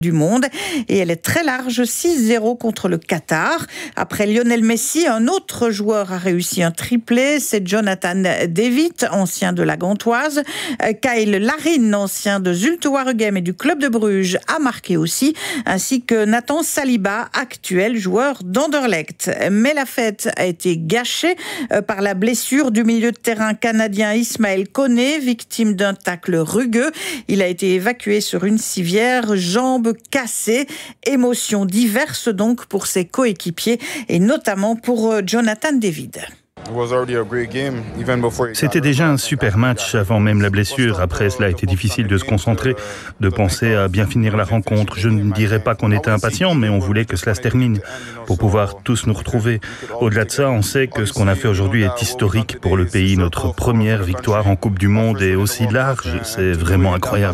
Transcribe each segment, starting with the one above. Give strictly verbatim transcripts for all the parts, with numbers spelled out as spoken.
du monde et elle est très large, six zéro contre le Qatar. Après Lionel Messi, un autre joueur a réussi un triplé, c'est Jonathan David, ancien de la Gantoise. Kyle Larin, ancien de Zulte Waregem et du Club de Bruges, a marqué aussi, ainsi que Nathan Saliba, actuel joueur d'Anderlecht. Mais la fête a été gâchée par la blessure du milieu de terrain canadien Ismaël Koné, victime d'un tacle rugueux. Il a été évacué sur une civière, jambe cassée. Émotions diverses donc pour ses coéquipiers et notamment pour Jonathan David. C'était déjà un super match avant même la blessure. Après, cela a été difficile de se concentrer, de penser à bien finir la rencontre. Je ne dirais pas qu'on était impatients, mais on voulait que cela se termine pour pouvoir tous nous retrouver. Au-delà de ça, on sait que ce qu'on a fait aujourd'hui est historique pour le pays. Notre première victoire en Coupe du Monde est aussi large. C'est vraiment incroyable.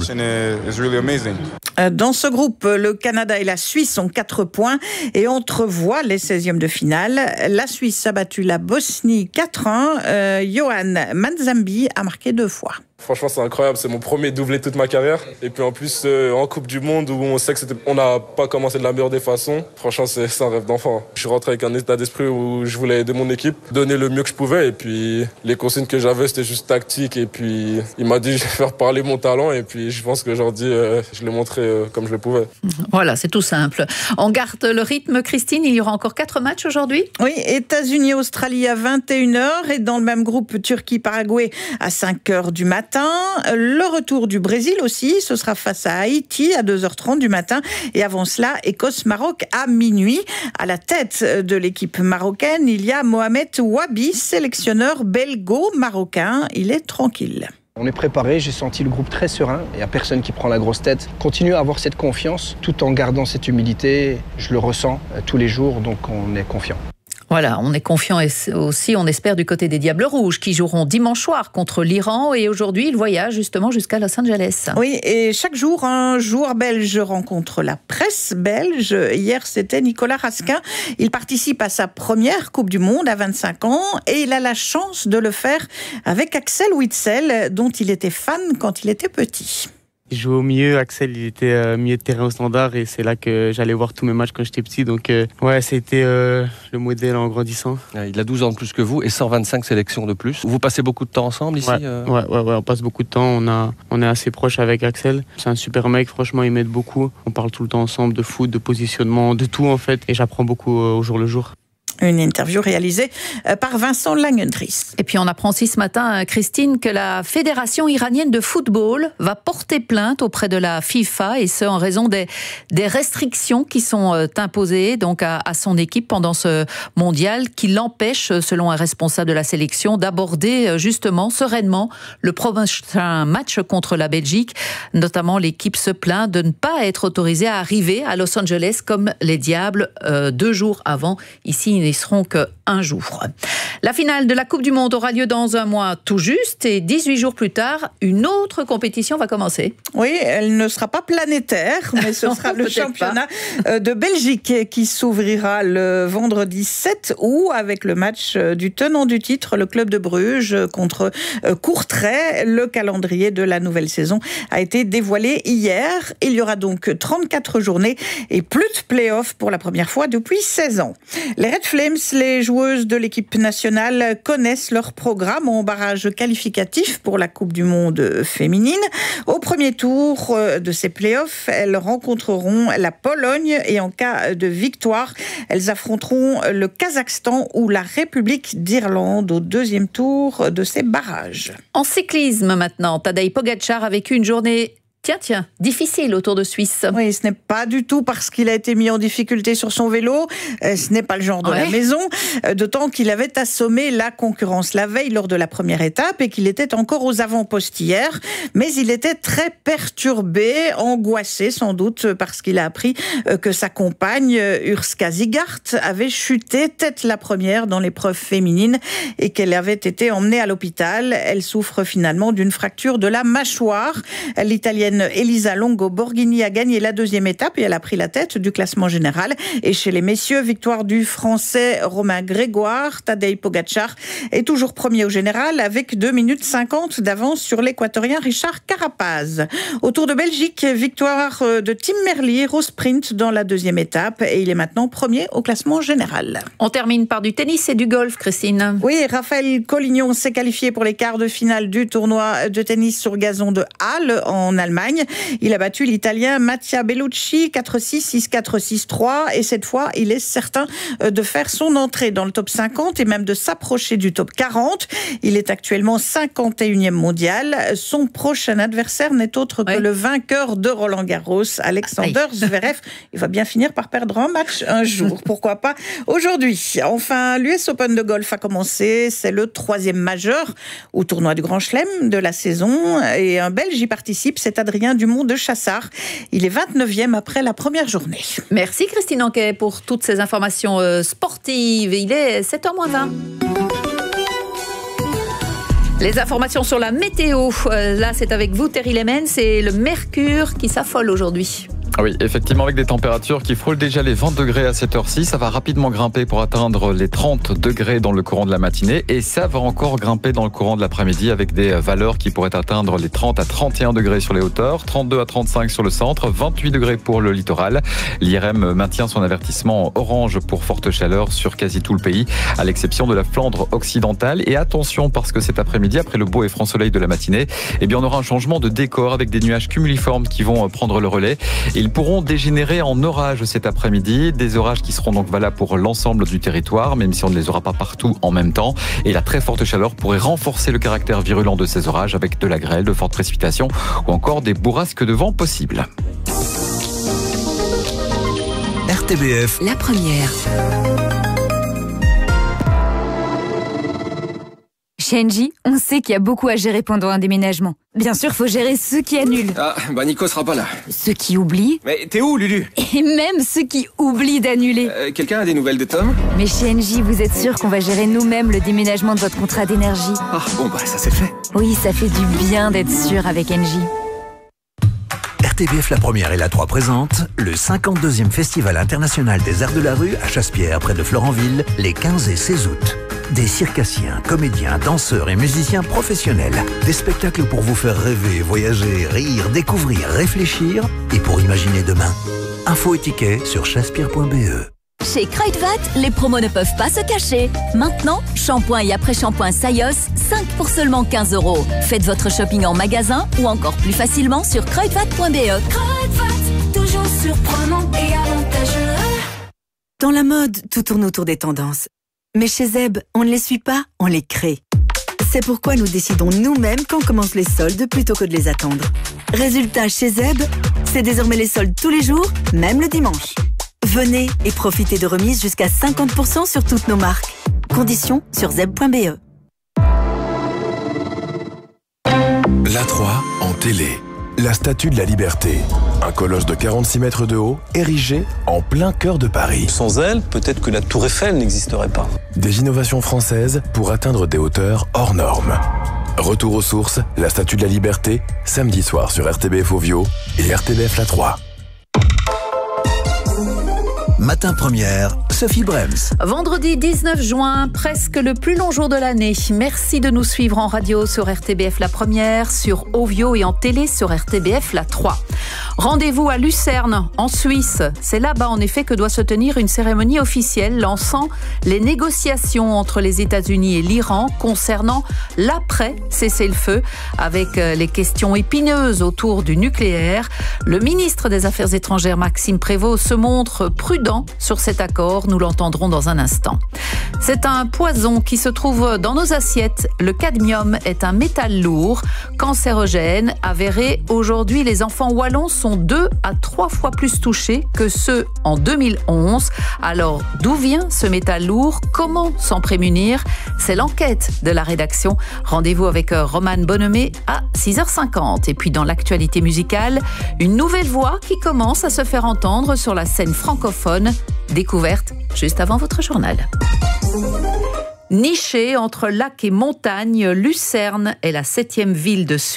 Dans ce groupe, le Canada et la Suisse ont quatre points et entrevoient les seizièmes de finale. La Suisse a battu la Bosnie quatre un. Euh, Johan Manzambi a marqué deux fois. Franchement, c'est incroyable. C'est mon premier doublé de toute ma carrière. Et puis en plus, euh, en Coupe du Monde, où on sait que c'était... on n'a pas commencé de la meilleure des façons. Franchement, c'est, c'est un rêve d'enfant. Je suis rentré avec un état d'esprit où je voulais aider mon équipe, donner le mieux que je pouvais. Et puis les consignes que j'avais, c'était juste tactique. Et puis il m'a dit, je vais faire parler mon talent. Et puis je pense que aujourd'hui, euh, je l'ai montré euh, comme je le pouvais. Voilà, c'est tout simple. On garde le rythme, Christine. Il y aura encore quatre matchs aujourd'hui. Oui, États-Unis, Australie à vingt et une heures. Et dans le même groupe, Turquie-Paraguay à cinq heures du matin. Le retour du Brésil aussi, ce sera face à Haïti à deux heures trente du matin. Et avant cela, Écosse-Maroc à minuit. À la tête de l'équipe marocaine, il y a Mohamed Wabi, sélectionneur belgo-marocain. Il est tranquille. On est préparé, j'ai senti le groupe très serein, il n'y a personne qui prend la grosse tête. Continue à avoir cette confiance tout en gardant cette humilité, je le ressens tous les jours, donc on est confiant. Voilà, on est confiant aussi, on espère, du côté des Diables Rouges qui joueront dimanche soir contre l'Iran et aujourd'hui ils voyagent justement jusqu'à Los Angeles. Oui, et chaque jour, un joueur belge rencontre la presse belge. Hier, c'était Nicolas Raskin. Il participe à sa première Coupe du Monde à vingt-cinq ans et il a la chance de le faire avec Axel Witsel, dont il était fan quand il était petit. Il jouait au milieu, Axel il était euh, milieu de terrain au Standard et c'est là que j'allais voir tous mes matchs quand j'étais petit, donc euh, ouais, c'était euh, le modèle en grandissant. Il a douze ans de plus que vous et cent vingt-cinq sélections de plus. Vous passez beaucoup de temps ensemble ici? Ouais, euh... ouais, ouais, ouais, on passe beaucoup de temps, on, a, on est assez proche avec Axel. C'est un super mec, franchement il m'aide beaucoup. On parle tout le temps ensemble de foot, de positionnement, de tout en fait et j'apprends beaucoup euh, au jour le jour. Une interview réalisée par Vincent Langendries. Et puis on apprend aussi ce matin, Christine, que la Fédération iranienne de football va porter plainte auprès de la FIFA, et ce en raison des, des restrictions qui sont imposées donc à, à son équipe pendant ce mondial, qui l'empêche, selon un responsable de la sélection, d'aborder justement sereinement le prochain match contre la Belgique. Notamment, l'équipe se plaint de ne pas être autorisée à arriver à Los Angeles comme les Diables euh, deux jours avant. Ici, ils n'y seront qu'un jour. La finale de la Coupe du Monde aura lieu dans un mois tout juste et dix-huit jours plus tard, une autre compétition va commencer. Oui, elle ne sera pas planétaire, mais ce sera le championnat pas. de Belgique qui s'ouvrira le vendredi sept août avec le match du tenant du titre, le Club de Bruges, contre Courtrai. Le calendrier de la nouvelle saison a été dévoilé hier. Il y aura donc trente-quatre journées et plus de play-off pour la première fois depuis seize ans. Les Red Flames, les joueuses de l'équipe nationale, connaissent leur programme en barrage qualificatif pour la Coupe du Monde féminine. Au premier tour de ces play-offs, elles rencontreront la Pologne et en cas de victoire, elles affronteront le Kazakhstan ou la République d'Irlande au deuxième tour de ces barrages. En cyclisme maintenant, Tadej Pogačar a vécu une journée Tiens, tiens, difficile au Tour de Suisse. Oui, ce n'est pas du tout parce qu'il a été mis en difficulté sur son vélo. Ce n'est pas le genre de ouais. la maison. D'autant qu'il avait assommé la concurrence la veille lors de la première étape et qu'il était encore aux avant-postes hier. Mais il était très perturbé, angoissé sans doute parce qu'il a appris que sa compagne, Urska Zigart, avait chuté tête la première dans l'épreuve féminine et qu'elle avait été emmenée à l'hôpital. Elle souffre finalement d'une fracture de la mâchoire. L'Italienne l'Italienne Elisa Longo Borghini a gagné la deuxième étape et elle a pris la tête du classement général. Et chez les messieurs, victoire du Français Romain Grégoire. Tadej Pogačar est toujours premier au général avec deux minutes cinquante d'avance sur l'Équatorien Richard Carapaz. Au Tour de Belgique, victoire de Tim Merlier au sprint dans la deuxième étape et il est maintenant premier au classement général. On termine par du tennis et du golf, Christine. Oui, Raphaël Collignon s'est qualifié pour les quarts de finale du tournoi de tennis sur gazon de Halle en Allemagne. Il a battu l'Italien Mattia Bellucci quatre six, six quatre, six trois et cette fois, il est certain de faire son entrée dans le top cinquante et même de s'approcher du top quarante. Il est actuellement cinquante et unième mondial. Son prochain adversaire n'est autre que oui. le vainqueur de Roland Garros, Alexander oui. Zverev. Il va bien finir par perdre un match un jour, pourquoi pas aujourd'hui. Enfin, l'U S Open de golf a commencé, c'est le troisième majeur au tournoi du Grand Chelem de la saison et un Belge y participe, c'est Adrien Dumont de Chassard. Il est vingt-neuvième après la première journée. Merci Christine Anquet pour toutes ces informations sportives. Il est sept heures moins vingt. Les informations sur la météo, là c'est avec vous Terry Lemens, c'est le mercure qui s'affole aujourd'hui. Oui, effectivement, avec des températures qui frôlent déjà les vingt degrés à cette heure-ci, ça va rapidement grimper pour atteindre les trente degrés dans le courant de la matinée et ça va encore grimper dans le courant de l'après-midi avec des valeurs qui pourraient atteindre les trente à trente et un degrés sur les hauteurs, trente-deux à trente-cinq sur le centre, vingt-huit degrés pour le littoral. L'I R M maintient son avertissement orange pour forte chaleur sur quasi tout le pays, à l'exception de la Flandre occidentale. Et attention, parce que cet après-midi, après le beau et franc soleil de la matinée, eh bien, on aura un changement de décor avec des nuages cumuliformes qui vont prendre le relais. Ils pourront dégénérer en orages cet après-midi, des orages qui seront donc valables pour l'ensemble du territoire, même si on ne les aura pas partout en même temps. Et la très forte chaleur pourrait renforcer le caractère virulent de ces orages avec de la grêle, de fortes précipitations ou encore des bourrasques de vent possibles. R T B F, la première. Chez Engie, on sait qu'il y a beaucoup à gérer pendant un déménagement. Bien sûr, faut gérer ceux qui annulent. Ah, bah Nico sera pas là. Ceux qui oublient. Mais t'es où, Lulu? Et même ceux qui oublient d'annuler. Euh, quelqu'un a des nouvelles de Tom? Mais chez Engie, vous êtes sûr qu'on va gérer nous-mêmes le déménagement de votre contrat d'énergie? Ah, bon bah ça c'est fait. Oui, ça fait du bien d'être sûr avec Engie. R T B F La Première et La trois présente le cinquante-deuxième Festival international des arts de la rue à Chassepierre, près de Florenville, les quinze et seize août. Des circassiens, comédiens, danseurs et musiciens professionnels. Des spectacles pour vous faire rêver, voyager, rire, découvrir, réfléchir et pour imaginer demain. Infos et tickets sur chassepierre point b e. Chez Kruidvat, les promos ne peuvent pas se cacher. Maintenant, shampoing et après-shampoing Sayos, cinq pour seulement quinze euros. Faites votre shopping en magasin ou encore plus facilement sur kruidvat point b e. Kruidvat, toujours surprenant et avantageux. Dans la mode, tout tourne autour des tendances. Mais chez Zeb, on ne les suit pas, on les crée. C'est pourquoi nous décidons nous-mêmes quand commencent les soldes plutôt que de les attendre. Résultat, chez Zeb, c'est désormais les soldes tous les jours, même le dimanche. Venez et profitez de remises jusqu'à cinquante pour cent sur toutes nos marques. Conditions sur zeb point b e. La trois en télé. La Statue de la Liberté. Un colosse de quarante-six mètres de haut, érigé en plein cœur de Paris. Sans elle, peut-être que la Tour Eiffel n'existerait pas. Des innovations françaises pour atteindre des hauteurs hors normes. Retour aux sources, la Statue de la Liberté, samedi soir sur R T B F Ovio et R T B F La trois. Matin Première, Sophie Brems. Vendredi dix-neuf juin, presque le plus long jour de l'année. Merci de nous suivre en radio sur R T B F La Première, sur Ovio et en télé sur R T B F La trois. Rendez-vous à Lucerne, en Suisse. C'est là-bas, en effet, que doit se tenir une cérémonie officielle lançant les négociations entre les États-Unis et l'Iran concernant l'après-cessez-le-feu, avec les questions épineuses autour du nucléaire. Le ministre des Affaires étrangères, Maxime Prévost, se montre prudent sur cet accord. Nous l'entendrons dans un instant. C'est un poison qui se trouve dans nos assiettes. Le cadmium est un métal lourd, cancérogène, avéré. Aujourd'hui, les enfants wallons sont deux à trois fois plus touchés que ceux en deux mille onze. Alors, d'où vient ce métal lourd? Comment s'en prémunir? C'est l'enquête de la rédaction. Rendez-vous avec Romane Bonhomé à six heures cinquante. Et puis, dans l'actualité musicale, une nouvelle voix qui commence à se faire entendre sur la scène francophone. Découverte juste avant votre journal. Nichée entre lac et montagne, Lucerne est la septième ville de Suisse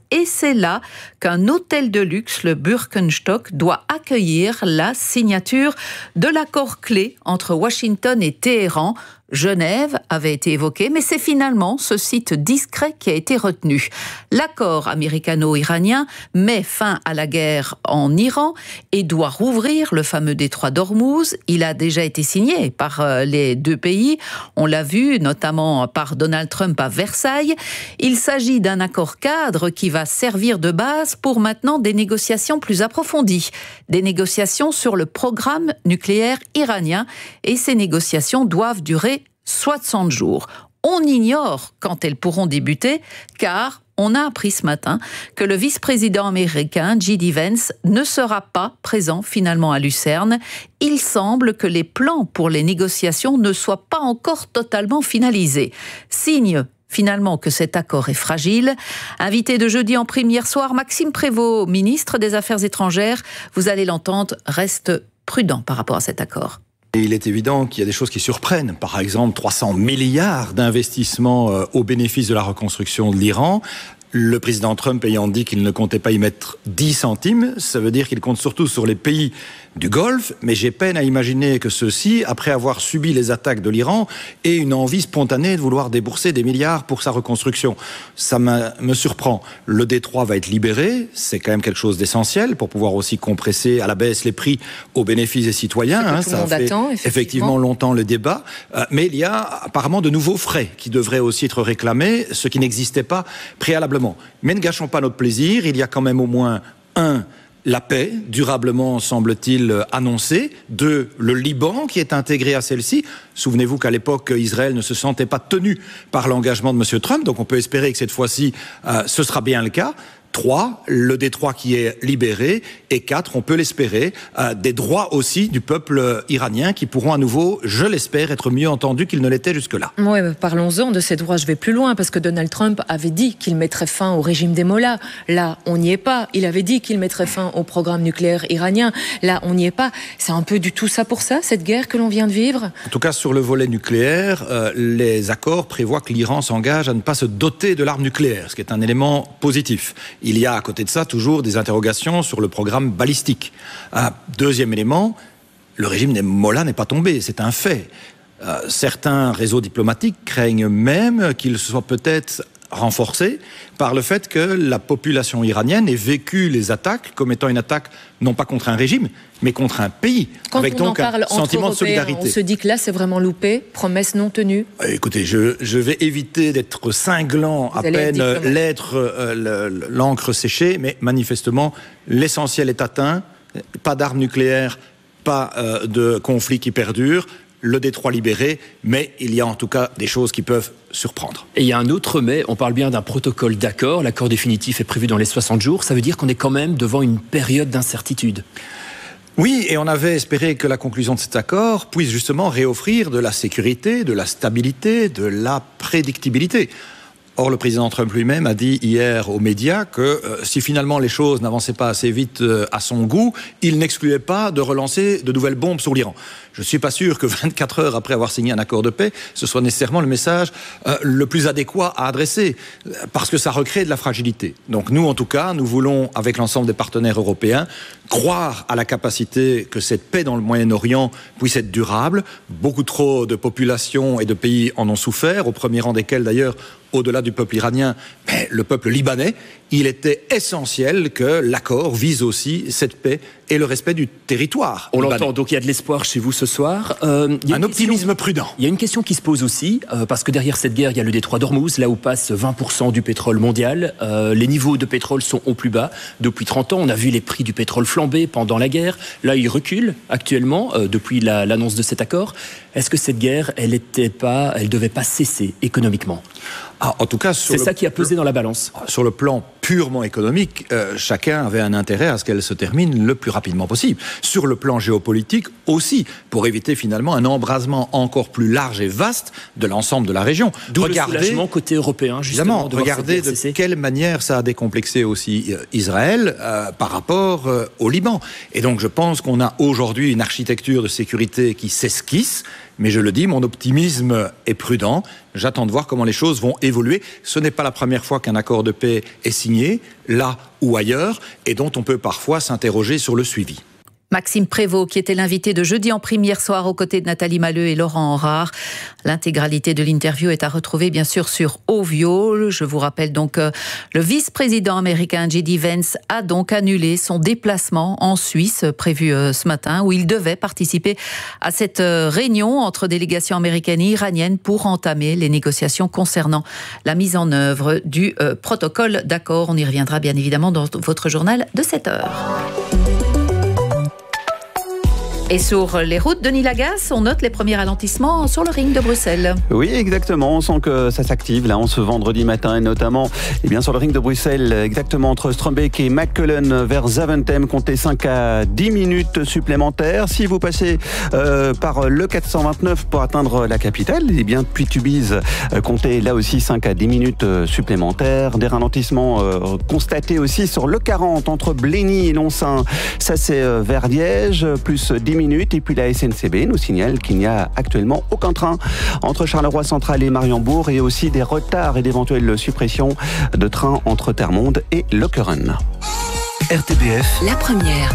Et c'est là qu'un hôtel de luxe, le Birkenstock, doit accueillir la signature de l'accord clé entre Washington et Téhéran. Genève avait été évoqué, mais c'est finalement ce site discret qui a été retenu. L'accord américano-iranien met fin à la guerre en Iran et doit rouvrir le fameux détroit d'Ormuz. Il a déjà été signé par les deux pays. On l'a vu notamment par Donald Trump à Versailles. Il s'agit d'un accord cadre qui va servir de base pour maintenant des négociations plus approfondies. Des négociations sur le programme nucléaire iranien. Et ces négociations doivent durer soixante jours. On ignore quand elles pourront débuter, car on a appris ce matin que le vice-président américain J D Vance ne sera pas présent finalement à Lucerne. Il semble que les plans pour les négociations ne soient pas encore totalement finalisés. Signe finalement que cet accord est fragile. Invité de Jeudi en prime hier soir, Maxime Prévost, ministre des Affaires étrangères, vous allez l'entendre, reste prudent par rapport à cet accord. Et il est évident qu'il y a des choses qui surprennent. Par exemple, trois cents milliards d'investissements au bénéfice de la reconstruction de l'Iran. Le président Trump ayant dit qu'il ne comptait pas y mettre dix centimes, ça veut dire qu'il compte surtout sur les pays du Golfe, mais j'ai peine à imaginer que ceux-ci, après avoir subi les attaques de l'Iran, aient une envie spontanée de vouloir débourser des milliards pour sa reconstruction. Ça me, me surprend. Le détroit va être libéré, c'est quand même quelque chose d'essentiel pour pouvoir aussi compresser à la baisse les prix au bénéfice des citoyens. Hein, ça fait attend, effectivement. effectivement longtemps le débat, euh, mais il y a apparemment de nouveaux frais qui devraient aussi être réclamés, ce qui n'existait pas préalablement. Mais ne gâchons pas notre plaisir, il y a quand même au moins un... la paix, durablement, semble-t-il, annoncée. Deux, le Liban, qui est intégré à celle-ci. Souvenez-vous qu'à l'époque, Israël ne se sentait pas tenu par l'engagement de M. Trump, donc on peut espérer que cette fois-ci, euh, ce sera bien le cas. Trois, le détroit qui est libéré. Et quatre, on peut l'espérer, euh, des droits aussi du peuple iranien qui pourront à nouveau, je l'espère, être mieux entendus qu'ils ne l'étaient jusque-là. Oui, parlons-en de ces droits. Je vais plus loin parce que Donald Trump avait dit qu'il mettrait fin au régime des mollahs. Là, on n'y est pas. Il avait dit qu'il mettrait fin au programme nucléaire iranien. Là, on n'y est pas. C'est un peu du tout ça pour ça, cette guerre que l'on vient de vivre. En tout cas, sur le volet nucléaire, euh, les accords prévoient que l'Iran s'engage à ne pas se doter de l'arme nucléaire, ce qui est un élément positif. Il y a à côté de ça toujours des interrogations sur le programme balistique. Un deuxième élément, le régime des mollahs n'est pas tombé, c'est un fait. Euh, certains réseaux diplomatiques craignent même qu'il soit peut-être renforcé par le fait que la population iranienne ait vécu les attaques comme étant une attaque non pas contre un régime, mais contre un pays, Quand avec on donc en parle un sentiment de solidarité. On se dit que là, c'est vraiment loupé, promesse non tenue. Euh, écoutez, je, je vais éviter d'être cinglant, Vous à peine l'être, euh, l'encre séchée, mais manifestement, l'essentiel est atteint. Pas d'armes nucléaires, pas euh, de conflit qui perdure. Le détroit libéré, mais il y a en tout cas des choses qui peuvent surprendre. Et il y a un autre mais, on parle bien d'un protocole d'accord, l'accord définitif est prévu dans les soixante jours, ça veut dire qu'on est quand même devant une période d'incertitude. Oui, et on avait espéré que la conclusion de cet accord puisse justement réoffrir de la sécurité, de la stabilité, de la prédictibilité. Or, le président Trump lui-même a dit hier aux médias que euh, si finalement les choses n'avançaient pas assez vite euh, à son goût, il n'excluait pas de relancer de nouvelles bombes sur l'Iran. Je ne suis pas sûr que vingt-quatre heures après avoir signé un accord de paix, ce soit nécessairement le message euh, le plus adéquat à adresser, parce que ça recrée de la fragilité. Donc nous, en tout cas, nous voulons, avec l'ensemble des partenaires européens, croire à la capacité que cette paix dans le Moyen-Orient puisse être durable. Beaucoup trop de populations et de pays en ont souffert, au premier rang desquels d'ailleurs, au-delà du peuple iranien, mais le peuple libanais. Il était essentiel que l'accord vise aussi cette paix et le respect du territoire. On l'entend, donc il y a de l'espoir chez vous ce soir. Euh, il y a un optimisme question, prudent. Il y a une question qui se pose aussi, euh, parce que derrière cette guerre, il y a le détroit d'Ormuz, là où passe vingt pour cent du pétrole mondial. Euh, les niveaux de pétrole sont au plus bas. Depuis trente ans, on a vu les prix du pétrole flamber pendant la guerre. Là, ils reculent actuellement, euh, depuis la, l'annonce de cet accord. Est-ce que cette guerre, elle était pas, elle devait pas cesser économiquement ? Ah, en tout cas, c'est le, ça qui a pesé dans la balance. Sur le plan purement économique, euh, chacun avait un intérêt à ce qu'elle se termine le plus rapidement possible. Sur le plan géopolitique aussi, pour éviter finalement un embrasement encore plus large et vaste de l'ensemble de la région. D'où regardez, le soulagement côté européen, justement. De regardez de cesser. Quelle manière ça a décomplexé aussi euh, Israël euh, par rapport euh, au Liban. Et donc je pense qu'on a aujourd'hui une architecture de sécurité qui s'esquisse. Mais je le dis, mon optimisme est prudent. J'attends de voir comment les choses vont évoluer. Ce n'est pas la première fois qu'un accord de paix est signé, là ou ailleurs, et dont on peut parfois s'interroger sur le suivi. Maxime Prévost, qui était l'invité de Jeudi en prime hier soir aux côtés de Nathalie Malleux et Laurent Enrard. L'intégralité de l'interview est à retrouver bien sûr sur Ovio. Je vous rappelle donc que le vice-président américain J D Vance a donc annulé son déplacement en Suisse prévu ce matin, où il devait participer à cette réunion entre délégations américaines et iraniennes pour entamer les négociations concernant la mise en œuvre du protocole d'accord. On y reviendra bien évidemment dans votre journal de sept heures. Et sur les routes, Denis Lagasse, on note les premiers ralentissements sur le ring de Bruxelles. Oui, exactement. On sent que ça s'active là, en ce vendredi matin, et notamment eh bien, sur le ring de Bruxelles, exactement entre Strombeek et McCullen vers Zaventem, comptez cinq à dix minutes supplémentaires. Si vous passez euh, par le quatre cent vingt-neuf pour atteindre la capitale, eh bien, depuis Tubize, euh, comptez là aussi cinq à dix minutes supplémentaires. Des ralentissements euh, constatés aussi sur le quarante entre Blény et Lonsin. Ça, c'est euh, vers Liège, plus dix minutes. Et puis la S N C B nous signale qu'il n'y a actuellement aucun train entre Charleroi Central et Mariembourg, et aussi des retards et d'éventuelles suppressions de trains entre Termonde et Lokeren. R T B F, la première.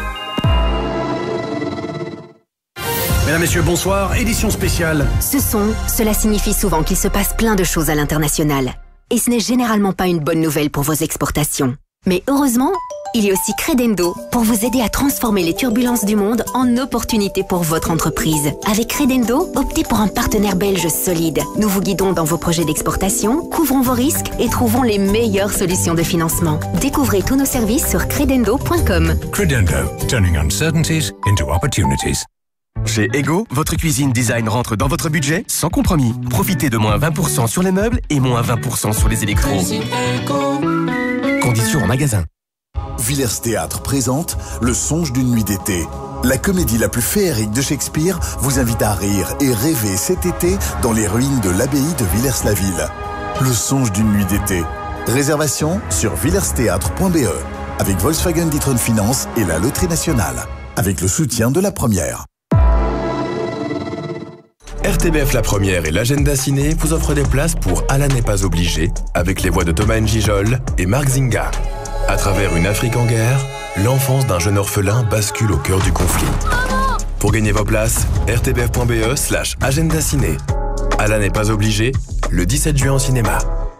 Mesdames, Messieurs, bonsoir. Édition spéciale. Ce son, cela signifie souvent qu'il se passe plein de choses à l'international. Et ce n'est généralement pas une bonne nouvelle pour vos exportations. Mais heureusement, il y a aussi Credendo pour vous aider à transformer les turbulences du monde en opportunités pour votre entreprise. Avec Credendo, optez pour un partenaire belge solide. Nous vous guidons dans vos projets d'exportation, couvrons vos risques et trouvons les meilleures solutions de financement. Découvrez tous nos services sur credendo point com. Credendo, turning uncertainties into opportunities. Chez Ego, votre cuisine design rentre dans votre budget sans compromis. Profitez de moins vingt pour cent sur les meubles et moins vingt pour cent sur les électros. Conditions en magasin. Villers Théâtre présente Le Songe d'une nuit d'été. La comédie la plus féerique de Shakespeare vous invite à rire et rêver cet été dans les ruines de l'abbaye de Villers-la-Ville. Le Songe d'une nuit d'été. Réservation sur villers théâtre point b e avec Volkswagen D'Ieteren Finance et la Loterie Nationale, avec le soutien de la Première. R T B F La Première et l'Agenda Ciné vous offrent des places pour À la n'est pas obligé, avec les voix de Thomas Njijol et Marc Zinga. À travers une Afrique en guerre, l'enfance d'un jeune orphelin bascule au cœur du conflit. Pour gagner vos places, r t b f point b e slash agenda ciné. À la n'est pas obligé, le dix-sept juin au cinéma.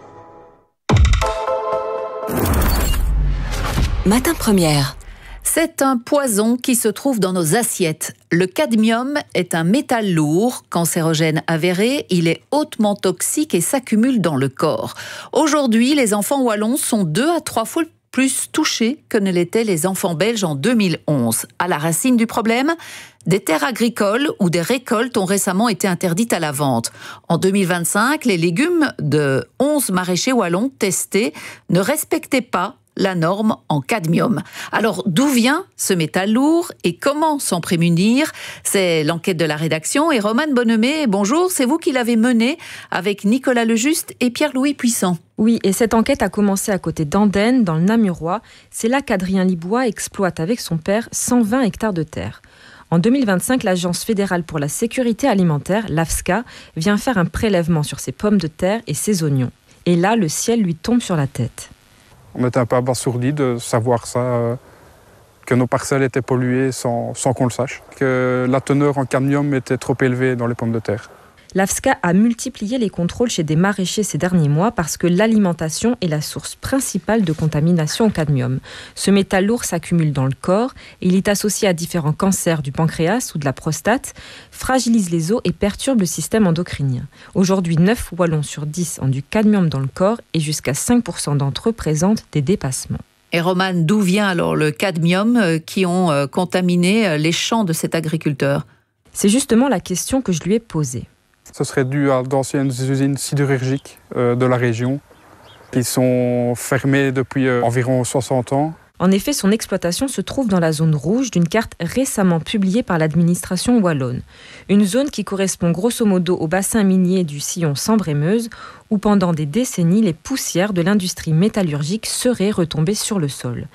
Matin Première. C'est un poison qui se trouve dans nos assiettes. Le cadmium est un métal lourd, cancérogène avéré, il est hautement toxique et s'accumule dans le corps. Aujourd'hui, les enfants wallons sont deux à trois fois plus touchés que ne l'étaient les enfants belges en deux mille onze. À la racine du problème, des terres agricoles où des récoltes ont récemment été interdites à la vente. En deux mille vingt-cinq, les légumes de onze maraîchers wallons testés ne respectaient pas la norme en cadmium. Alors, d'où vient ce métal lourd et comment s'en prémunir? C'est l'enquête de la rédaction. Et Romane Bonnemé, bonjour, c'est vous qui l'avez menée avec Nicolas Lejuste et Pierre-Louis Puissant. Oui, et cette enquête a commencé à côté d'Andenne, dans le Namurois. C'est là qu'Adrien Libois exploite avec son père cent vingt hectares de terre. En deux mille vingt-cinq, l'Agence fédérale pour la sécurité alimentaire, l'AFSCA, vient faire un prélèvement sur ses pommes de terre et ses oignons. Et là, le ciel lui tombe sur la tête. On était un peu abasourdis de savoir ça, euh, que nos parcelles étaient polluées sans, sans qu'on le sache, que la teneur en cadmium était trop élevée dans les pommes de terre. L'AFSCA a multiplié les contrôles chez des maraîchers ces derniers mois parce que l'alimentation est la source principale de contamination au cadmium. Ce métal lourd s'accumule dans le corps et il est associé à différents cancers du pancréas ou de la prostate, fragilise les os et perturbe le système endocrinien. Aujourd'hui, neuf Wallons sur dix ont du cadmium dans le corps et jusqu'à cinq pour cent d'entre eux présentent des dépassements. Et Romane, d'où vient alors le cadmium qui ont contaminé les champs de cet agriculteur? C'est justement la question que je lui ai posée. Ce serait dû à d'anciennes usines sidérurgiques euh, de la région qui sont fermées depuis euh, environ soixante ans. En effet, son exploitation se trouve dans la zone rouge d'une carte récemment publiée par l'administration wallonne. Une zone qui correspond grosso modo au bassin minier du sillon Sambre-et-Meuse où pendant des décennies, les poussières de l'industrie métallurgique seraient retombées sur le sol.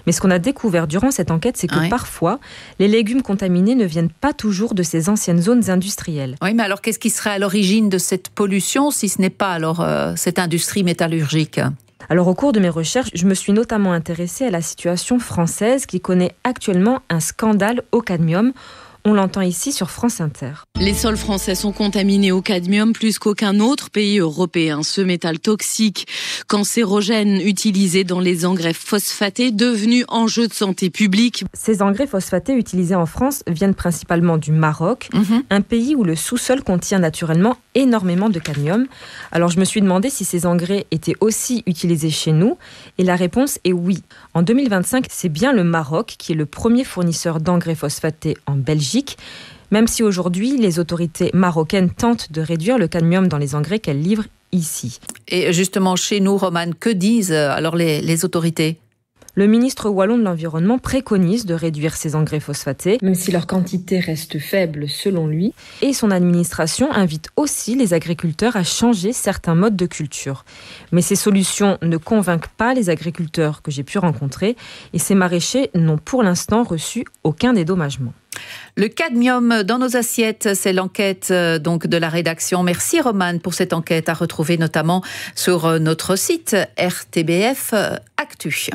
Mais ce qu'on a découvert durant cette enquête, c'est que oui. parfois, les légumes contaminés ne viennent pas toujours de ces anciennes zones industrielles. Oui, mais alors qu'est-ce qui serait à l'origine de cette pollution si ce n'est pas alors euh, cette industrie métallurgique ? Alors au cours de mes recherches, je me suis notamment intéressée à la situation française qui connaît actuellement un scandale au cadmium. On l'entend ici sur France Inter. Les sols français sont contaminés au cadmium plus qu'aucun autre pays européen. Ce métal toxique, cancérogène, utilisé dans les engrais phosphatés, devenu enjeu de santé publique. Ces engrais phosphatés utilisés en France viennent principalement du Maroc, mmh. un pays où le sous-sol contient naturellement énormément de cadmium. Alors je me suis demandé si ces engrais étaient aussi utilisés chez nous, et la réponse est oui. En deux mille vingt-cinq, c'est bien le Maroc qui est le premier fournisseur d'engrais phosphatés en Belgique, même si aujourd'hui les autorités marocaines tentent de réduire le cadmium dans les engrais qu'elles livrent ici. Et justement chez nous, Romane, que disent alors les, les autorités ? Le ministre wallon de l'Environnement préconise de réduire ces engrais phosphatés, même si leur quantité reste faible selon lui. Et son administration invite aussi les agriculteurs à changer certains modes de culture. Mais ces solutions ne convainquent pas les agriculteurs que j'ai pu rencontrer et ces maraîchers n'ont pour l'instant reçu aucun dédommagement. Le cadmium dans nos assiettes, c'est l'enquête donc de la rédaction. Merci Romane pour cette enquête à retrouver notamment sur notre site R T B F Actu.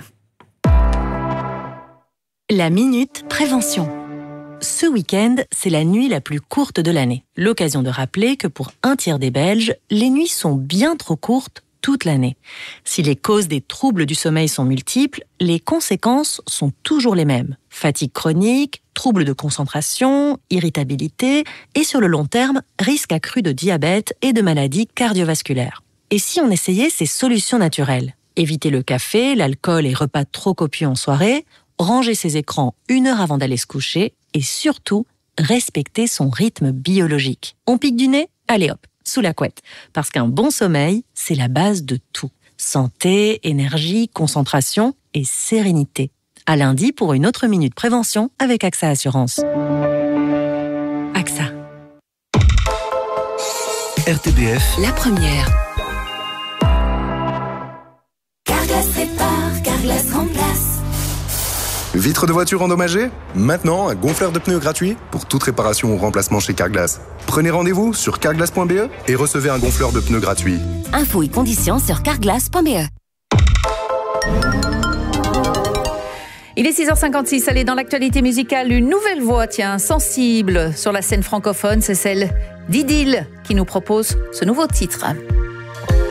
La Minute Prévention. Ce week-end, c'est la nuit la plus courte de l'année. L'occasion de rappeler que pour un tiers des Belges, les nuits sont bien trop courtes toute l'année. Si les causes des troubles du sommeil sont multiples, les conséquences sont toujours les mêmes. Fatigue chronique, troubles de concentration, irritabilité et sur le long terme, risque accru de diabète et de maladies cardiovasculaires. Et si on essayait ces solutions naturelles ? Éviter le café, l'alcool et repas trop copieux en soirée, ranger ses écrans une heure avant d'aller se coucher et surtout, respecter son rythme biologique. On pique du nez ? Allez hop, sous la couette. Parce qu'un bon sommeil, c'est la base de tout. Santé, énergie, concentration et sérénité. À lundi pour une autre Minute Prévention avec AXA Assurance. AXA. R T B F. La première. Carglass répare, Carglass remplace. Vitre de voiture endommagée ? Maintenant, un gonfleur de pneus gratuit pour toute réparation ou remplacement chez Carglass. Prenez rendez-vous sur carglass point b e et recevez un gonfleur de pneus gratuit. Infos et conditions sur carglass point b e. Il est six heures cinquante-six, allez, dans l'actualité musicale, une nouvelle voix, tiens, sensible sur la scène francophone, c'est celle d'Idylle qui nous propose ce nouveau titre.